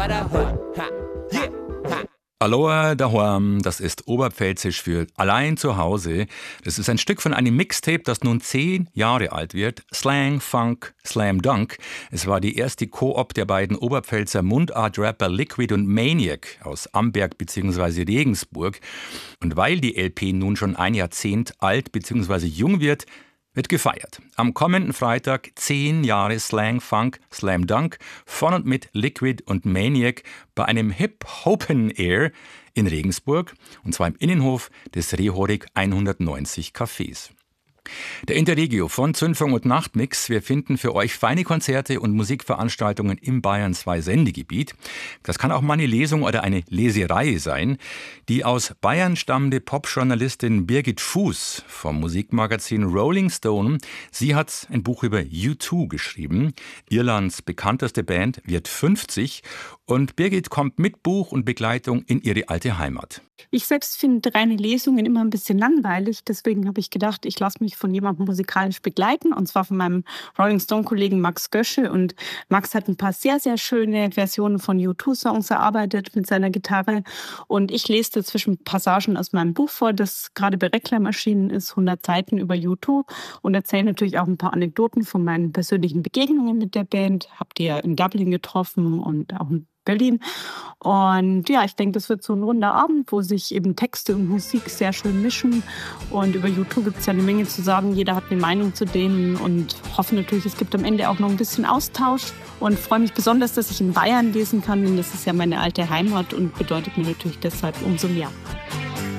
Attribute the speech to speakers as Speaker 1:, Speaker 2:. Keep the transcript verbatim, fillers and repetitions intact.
Speaker 1: Aloha daheim, das ist Oberpfälzisch für allein zu Hause. Das ist ein Stück von einem Mixtape, das nun zehn Jahre alt wird. Slang, Funk, Slam Dunk. Es war die erste Koop der beiden Oberpfälzer Mundart-Rapper Liquid und Maniac aus Amberg bzw. Regensburg. Und weil die L P nun schon ein Jahrzehnt alt bzw. jung wird, wird gefeiert. Am kommenden Freitag zehn Jahre Slang, Funk, Slam Dunk von und mit Liquid und Maniac bei einem Hip-Hopen Air in Regensburg, und zwar im Innenhof des Rehorig hundertneunzig Cafés. Der Interregio von Zündfunk und Nachtmix. Wir finden für euch feine Konzerte und Musikveranstaltungen im Bayern zwei Sendegebiet. Das kann auch mal eine Lesung oder eine Leserei sein. Die aus Bayern stammende Popjournalistin Birgit Fuß vom Musikmagazin Rolling Stone, sie hat ein Buch über U zwei geschrieben. Irlands bekannteste Band wird fünfzig und Birgit kommt mit Buch und Begleitung in ihre alte Heimat.
Speaker 2: Ich selbst finde reine Lesungen immer ein bisschen langweilig. Deswegen habe ich gedacht, ich lasse mich von jemandem musikalisch begleiten. Und zwar von meinem Rolling Stone-Kollegen Max Gösche. Und Max hat ein paar sehr, sehr schöne Versionen von U zwei Songs erarbeitet mit seiner Gitarre. Und ich lese dazwischen Passagen aus meinem Buch vor, das gerade bei Reklam erschienen ist, hundert Seiten über U zwei. Und erzähle natürlich auch ein paar Anekdoten von meinen persönlichen Begegnungen mit der Band. Habt ihr in Dublin getroffen und auch in Berlin. Und ja, ich denke, das wird so ein runder Abend, wo sich eben Texte und Musik sehr schön mischen. Und über U zwei gibt es ja eine Menge zu sagen. Jeder hat eine Meinung zu denen und hoffe natürlich, es gibt am Ende auch noch ein bisschen Austausch. Und freue mich besonders, dass ich in Bayern lesen kann, denn das ist ja meine alte Heimat und bedeutet mir natürlich deshalb umso mehr.